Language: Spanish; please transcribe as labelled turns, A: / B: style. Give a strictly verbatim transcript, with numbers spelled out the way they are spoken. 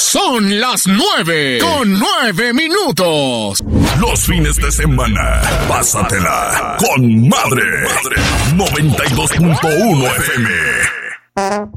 A: Son las nueve con nueve minutos.
B: Los fines de semana, pásatela con madre. noventa y dos punto uno F M.